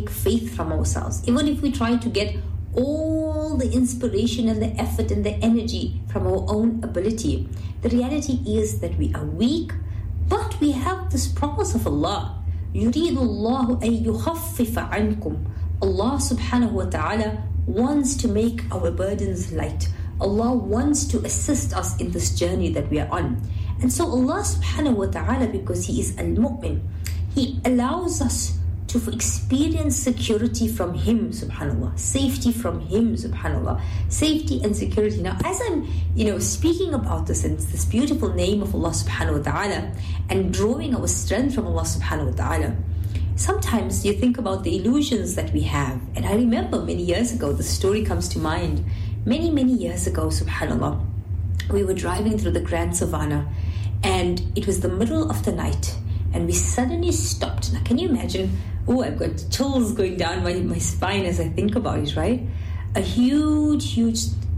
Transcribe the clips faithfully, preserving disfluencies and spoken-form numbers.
faith from ourselves. Even if we try to get all the inspiration and the effort and the energy from our own ability, the reality is that we are weak, but we have this promise of Allah. يُرِيدُ اللَّهُ أَن يُخَفِّفَ عَنْكُمْ. Allah subhanahu wa ta'ala wants to make our burdens light. Allah wants to assist us in this journey that we are on. And so Allah subhanahu wa ta'ala, because He is al-mu'min, He allows us to experience security from Him, subhanAllah, safety from Him, subhanAllah, safety and security. Now, as I'm, you know, speaking about this and this beautiful name of Allah subhanahu wa ta'ala and drawing our strength from Allah subhanahu wa ta'ala, sometimes you think about the illusions that we have. And I remember many years ago, the story comes to mind. Many, many years ago, subhanAllah, we were driving through the Grand Savannah and it was the middle of the night and we suddenly stopped. Now, can you imagine? Oh, I've got chills going down my, my spine as I think about it, right? A huge, huge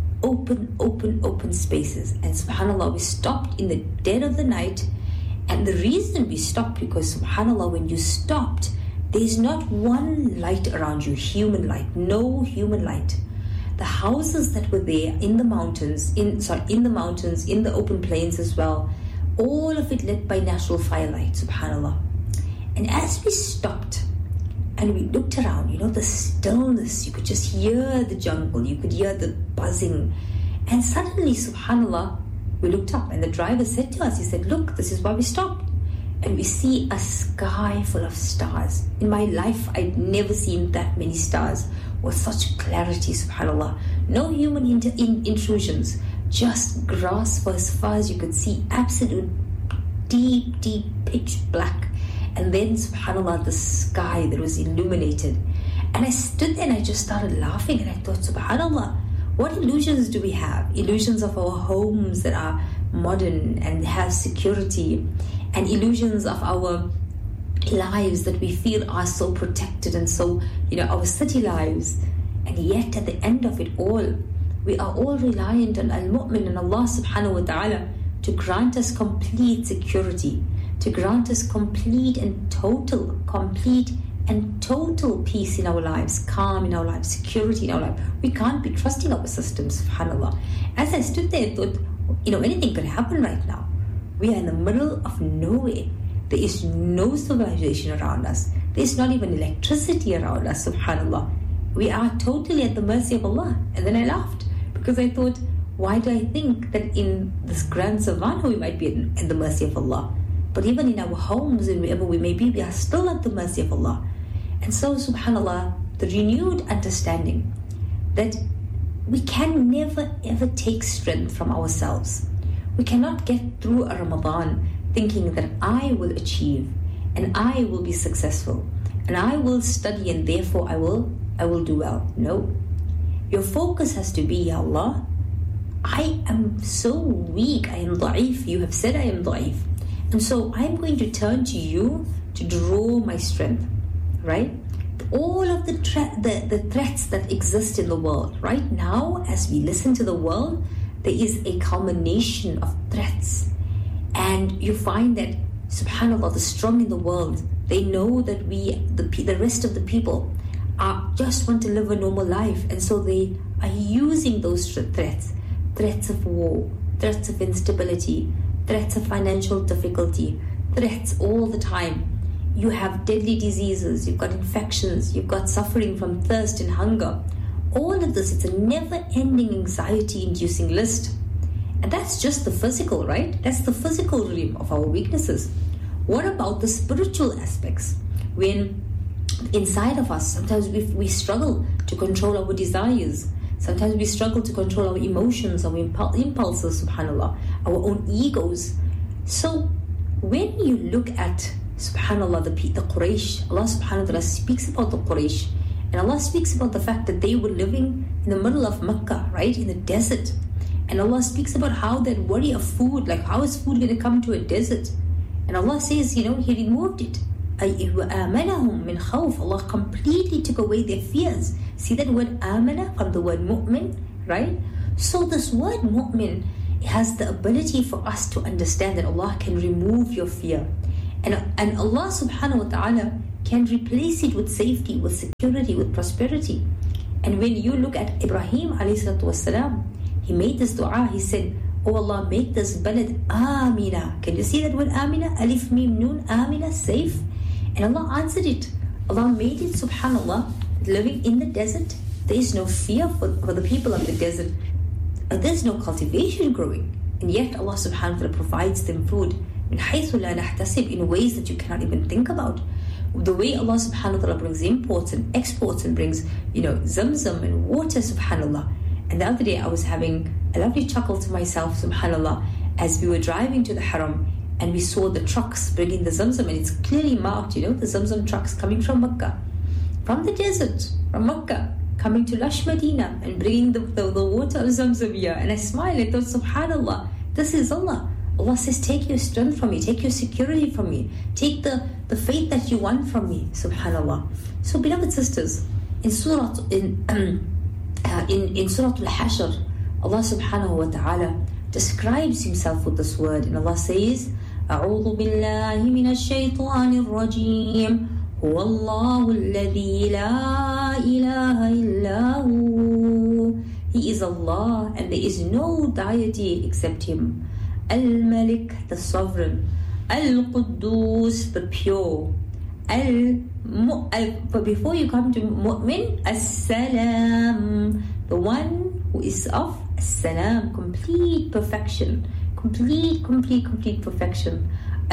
open, open, open spaces. And subhanAllah, we stopped in the dead of the night. And the reason we stopped, because subhanAllah, when you stopped, there's not one light around you, human light, no human light. The houses that were there in the mountains, in sorry, in the mountains, in the open plains as well, all of it lit by natural firelight, subhanAllah. And as we stopped and we looked around, you know, the stillness, you could just hear the jungle, you could hear the buzzing. And suddenly, subhanAllah, we looked up and the driver said to us, he said, look, this is why we stopped. And we see a sky full of stars. In my life, I'd never seen that many stars with such clarity, subhanAllah. No human inter- in- intrusions, just grass for as far as you could see, absolute deep, deep pitch black. And then, subhanAllah, the sky that was illuminated. And I stood there and I just started laughing and I thought, subhanAllah, what illusions do we have? Illusions of our homes that are modern and have security, and illusions of our lives that we feel are so protected and so, you know, our city lives. And yet at the end of it all, we are all reliant on Al-Mu'min and Allah subhanahu wa ta'ala to grant us complete security, to grant us complete and total, complete and total peace in our lives, calm in our lives, security in our lives. We can't be trusting our systems, subhanAllah. As I stood there and thought, you know, anything could happen right now. We are in the middle of nowhere. There is no civilization around us. There is not even electricity around us, subhanAllah. We are totally at the mercy of Allah. And then I laughed because I thought, why do I think that in this Grand Savannah we might be at the mercy of Allah? But even in our homes and wherever we may be, we are still at the mercy of Allah. And so, subhanAllah, the renewed understanding that we can never ever take strength from ourselves. We cannot get through a Ramadan thinking that I will achieve and I will be successful and I will study and therefore I will I will do well. No. Your focus has to be, Ya Allah, I am so weak, I am da'if. You have said I am da'if. And so I'm going to turn to you to draw my strength, right? All of the, tra- the, the threats that exist in the world, right now, as we listen to the world, there is a culmination of threats. And you find that, subhanAllah, the strong in the world, they know that we, the, the rest of the people, are just want to live a normal life. And so they are using those threats, threats of war, threats of instability, threats of financial difficulty, threats all the time. You have deadly diseases, you've got infections, you've got suffering from thirst and hunger. All of this, it's a never-ending anxiety-inducing list. And that's just the physical, right? That's the physical realm of our weaknesses. What about the spiritual aspects? When inside of us, sometimes we, we struggle to control our desires. Sometimes we struggle to control our emotions, our impul- impulses, subhanAllah, our own egos. So when you look at, subhanAllah, the, the Quraysh, Allah subhanahu wa ta'ala speaks about the Quraysh, and Allah speaks about the fact that they were living in the middle of Mecca, right, in the desert. And Allah speaks about how that worry of food, like how is food going to come to a desert? And Allah says, you know, He removed it. آمَنَهُمْ مِنْ خَوْفٍ. Allah completely took away their fears. See that word amana from the word mu'min, right? So this word mu'min has the ability for us to understand that Allah can remove your fear. And, and Allah subhanahu wa ta'ala can replace it with safety, with security, with prosperity. And when you look at Ibrahim alayhi salatu wasalam, he made this dua. He said, "Oh Allah, make this balad amina." Can you see that word amina? Alif mim nun, amina, safe. And Allah answered it. Allah made it, subhanallah, living in the desert. There is no fear for, for the people of the desert. Uh, there is no cultivation growing. And yet Allah subhanahu wa ta'ala provides them food in haythu la nahtasib, in ways that you cannot even think about. The way Allah subhanahu wa ta'ala brings imports and exports and brings, you know, zamzam and water, subhanallah. And the other day I was having a lovely chuckle to myself, subhanallah, as we were driving to the haram and we saw the trucks bringing the zamzam, and it's clearly marked, you know, the zamzam trucks coming from Makkah, from the desert, from Makkah, coming to Lush Medina and bringing the, the, the water of zamzam here. And I smiled, I thought, subhanallah, this is Allah. Allah says, take your strength from me, take your security from me, take the, the faith that you want from me, subhanallah. So beloved sisters, in Surah in um, uh, in, in Surah Al-Hashr, Allah subhanahu wa ta'ala describes himself with this word, and Allah says, أعوذ بالله من الشيطان الرجيم هو الله الذي لا إله إلا هو. He is Allah and there is no deity except Him. Al-Malik, the sovereign. Al-Quddus, the pure. Al, al but before you come to Mu'min, As-Salam, the one who is of As-Salam, complete perfection, complete, complete, complete perfection.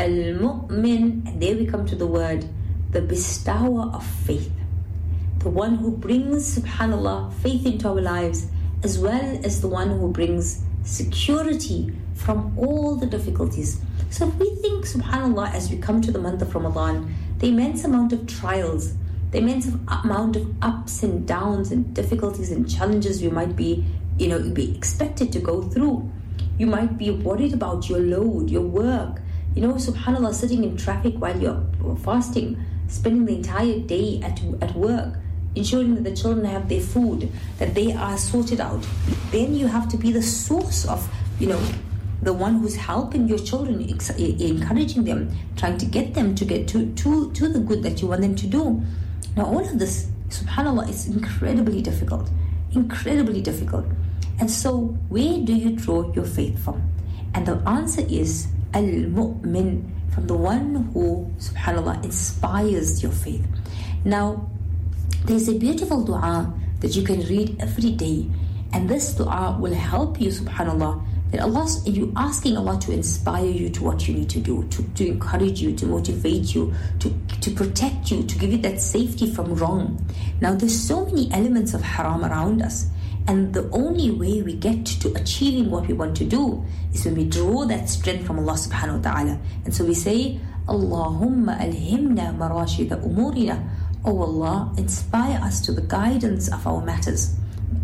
Al-Mu'min, and there we come to the word, the bestower of faith, the one who brings, subhanallah, faith into our lives, as well as the one who brings security from all the difficulties. So if we think, subhanallah, as we come to the month of Ramadan, the immense amount of trials, the immense amount of ups and downs and difficulties and challenges you might be, you know, be expected to go through. You might be worried about your load, your work, you know, subhanallah, sitting in traffic while you're fasting, spending the entire day at, at work, ensuring that the children have their food, that they are sorted out. Then you have to be the source of, you know, the one who's helping your children, encouraging them, trying to get them to get to, to, to the good that you want them to do. Now all of this, subhanallah, is incredibly difficult, incredibly difficult. And so where do you draw your faith from? And the answer is Al-Mu'min, from the one who, subhanallah, inspires your faith. Now, there's a beautiful dua that you can read every day, and this dua will help you, subhanallah, that Allah, you asking Allah to inspire you to what you need to do, to, to encourage you, to motivate you, to, to protect you, to give you that safety from wrong. Now, there's so many elements of haram around us, and the only way we get to achieving what we want to do is when we draw that strength from Allah subhanahu wa ta'ala. And so we say, Allahumma alhimna marashida umurina. Oh Allah, inspire us to the guidance of our matters.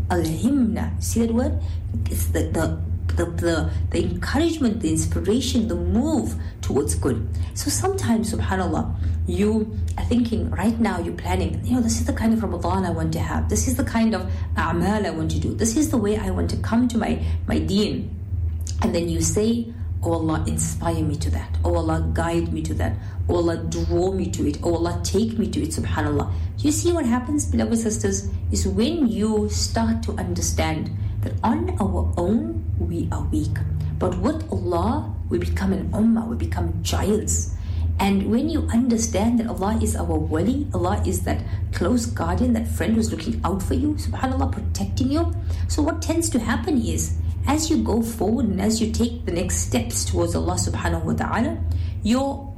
Alhimna, see that word? It's the, the, the, the, the encouragement, the inspiration, the move towards good. So sometimes, subhanallah, you are thinking, right now you're planning, you know, this is the kind of Ramadan I want to have. This is the kind of a'mal I want to do. This is the way I want to come to my, my deen. And then you say, oh Allah, inspire me to that. Oh Allah, guide me to that. Oh Allah, draw me to it. Oh Allah, take me to it, subhanallah. You see what happens, beloved sisters, is when you start to understand that on our own, we are weak. But with Allah, we become an ummah, we become giants. And when you understand that Allah is our wali, Allah is that close guardian, that friend who's looking out for you, subhanallah, protecting you. So what tends to happen is, as you go forward and as you take the next steps towards Allah subhanahu wa ta'ala, your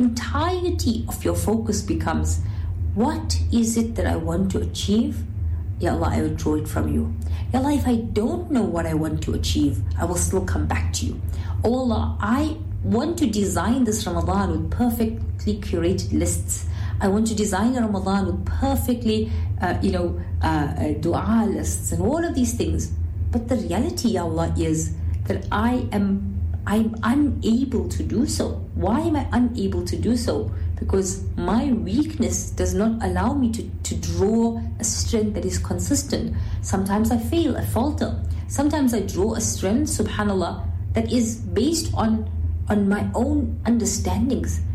entirety of your focus becomes, what is it that I want to achieve? Ya Allah, I will draw it from you. Ya Allah, if I don't know what I want to achieve, I will still come back to you. Oh Allah, I want to design this Ramadan with perfectly curated lists. I want to design a Ramadan with perfectly, uh, you know, uh, uh, dua lists and all of these things. But the reality, Ya Allah, is that I am I'm unable to do so. Why am I unable to do so? Because my weakness does not allow me to, to draw a strength that is consistent. Sometimes I fail, I falter. Sometimes I draw a strength, subhanallah, that is based on, on my own understandings.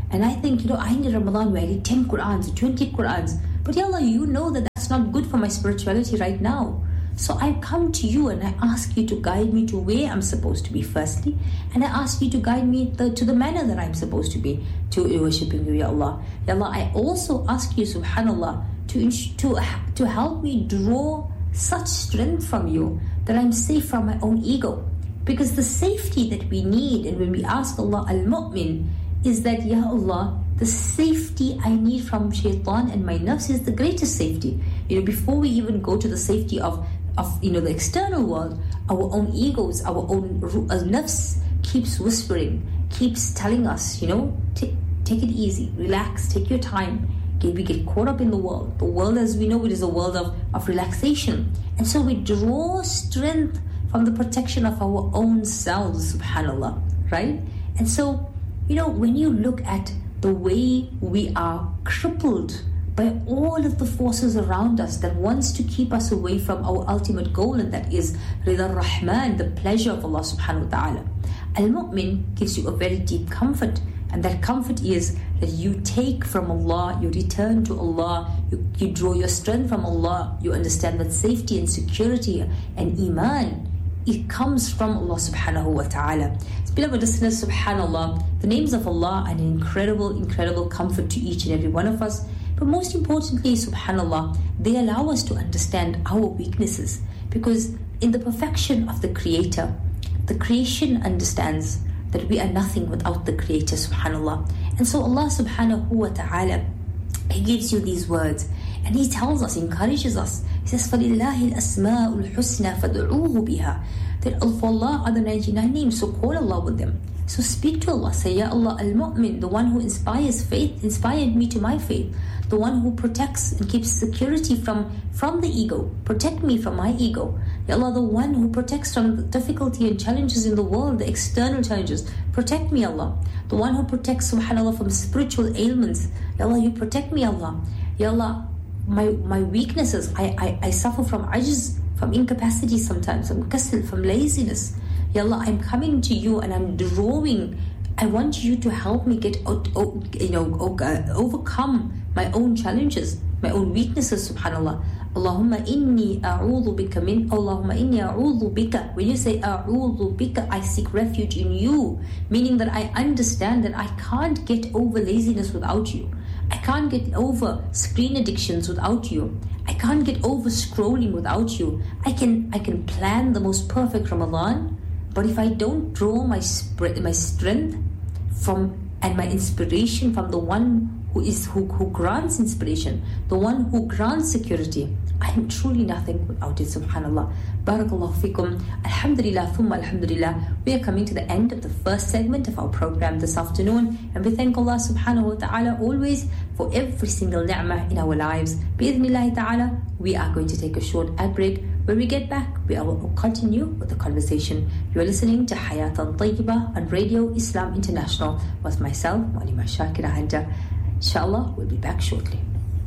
And I think, you know, I ended Ramadan where I read ten Qur'ans, twenty Qur'ans. But Ya Allah, you know that that's not good for my spirituality right now. So I come to you and I ask you to guide me to where I'm supposed to be firstly. And I ask you to guide me the, to the manner that I'm supposed to be to worshipping you, Ya Allah. Ya Allah, I also ask you, subhanallah, to, to, to help me draw such strength from you that I'm safe from my own ego. Because the safety that we need, and when we ask Allah al-mu'min, is that, Ya Allah, the safety I need from shaitan and my nafs is the greatest safety. You know, before we even go to the safety of, of you know, the external world, our own egos, our own uh, nafs keeps whispering, keeps telling us, you know, take, take it easy, relax, take your time. We get caught up in the world. The world, as we know, it is a world of, of relaxation. And so we draw strength from the protection of our own selves, subhanallah, right? And so, you know, when you look at the way we are crippled by all of the forces around us that wants to keep us away from our ultimate goal, and that is Rida Rahman, the pleasure of Allah subhanahu wa ta'ala. Al-Mu'min gives you a very deep comfort, and that comfort is that you take from Allah, you return to Allah, you, you draw your strength from Allah, you understand that safety and security and iman, it comes from Allah subhanahu wa ta'ala. Beloved listeners, subhanallah, the names of Allah are an incredible, incredible comfort to each and every one of us. But most importantly, subhanallah, they allow us to understand our weaknesses. Because in the perfection of the Creator, the creation understands that we are nothing without the Creator, subhanallah. And so Allah subhanahu wa ta'ala, He gives you these words. And He tells us, encourages us. He says, فَلِلَّهِ الْأَسْمَاءُ الْحُسْنَى فَادْعُوهُ بِهَا. That for Allah are the ninety-nine names, so call Allah with them. So speak to Allah, say, Ya Allah, Al-Mu'min, the one who inspires faith, inspired me to my faith, the one who protects and keeps security from, from the ego, protect me from my ego. Ya Allah, the one who protects from the difficulty and challenges in the world, the external challenges, protect me, Allah. The one who protects, subhanAllah, from spiritual ailments, Ya Allah, you protect me, Allah. Ya Allah, my, my weaknesses, I, I, I suffer from ajz, from incapacity sometimes, from kasal, from laziness. Ya Allah, I'm coming to you and I'm drawing. I want you to help me get, you know, overcome my own challenges, my own weaknesses, subhanallah. Allahumma inni a'udhu bika min, Allahumma inni a'udhu bika. When you say a'udhu bika, I seek refuge in you, meaning that I understand that I can't get over laziness without you. I can't get over screen addictions without you. I can't get over scrolling without you. I can I can plan the most perfect Ramadan, but if I don't draw my sp- my strength from and my inspiration from the one who is who, who grants inspiration, the one who grants security, I am truly nothing without it, subhanallah. Barakallahu fikum. Alhamdulillah, thumma alhamdulillah. We are coming to the end of the first segment of our program this afternoon, and we thank Allah subhanahu wa ta'ala always for every single ni'mah in our lives. Bi-idhnillahi ta'ala, we are going to take a short ad break. When we get back, we will continue with the conversation. You are listening to Hayatan Tayyibah on Radio Islam International with myself, Malima Shakira Hanja. Inshallah, we'll be back shortly.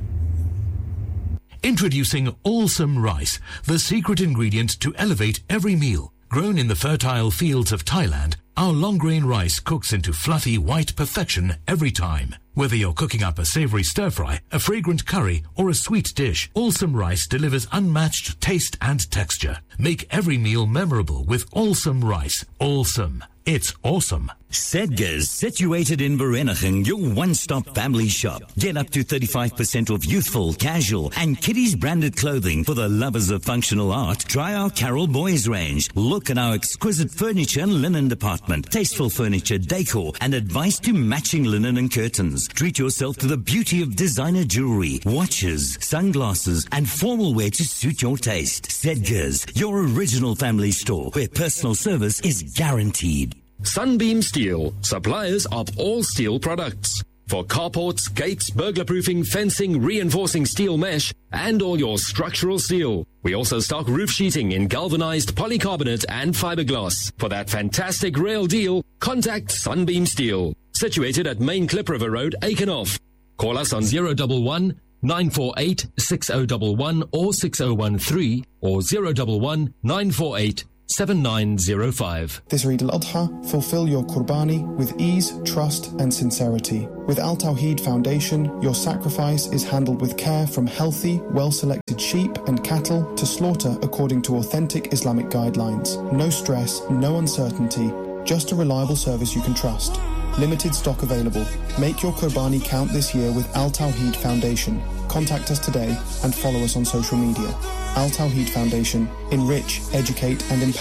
Introducing Awesome Rice, the secret ingredient to elevate every meal. Grown in the fertile fields of Thailand, our long-grain rice cooks into fluffy white perfection every time. Whether you're cooking up a savory stir-fry, a fragrant curry, or a sweet dish, Awesome Rice delivers unmatched taste and texture. Make every meal memorable with Awesome Rice. Awesome. It's awesome. Sedgars, situated in Vereeniging, your one-stop family shop. Get up to thirty-five percent off youthful, casual, and kiddies branded clothing for the lovers of functional art. Try our Carol Boys range. Look at our exquisite furniture and linen department. Tasteful furniture, decor, and advice to matching linen and curtains. Treat yourself to the beauty of designer jewelry, watches, sunglasses, and formal wear to suit your taste. Sedgars, your original family store where personal service is guaranteed. Sunbeam Steel, suppliers of all steel products. For carports, gates, burglar-proofing, fencing, reinforcing steel mesh, and all your structural steel. We also stock roof sheeting in galvanized polycarbonate and fiberglass. For that fantastic rail deal, contact Sunbeam Steel. Situated at Main Klip River Road, Aikenhof. Call us on zero one one, nine four eight, six zero one one or six zero one three or zero one one, nine four eight, seven nine zero five. This Eid al-Adha, fulfill your Qurbani with ease, trust and sincerity. With Al Tawheed Foundation, your sacrifice is handled with care, from healthy, well-selected sheep and cattle to slaughter according to authentic Islamic guidelines. No stress, no uncertainty, just a reliable service you can trust. Limited stock available. Make your Qurbani count this year with Al Tawheed Foundation. Contact us today and follow us on social media. Al Tawheed Foundation. Enrich, educate and empower.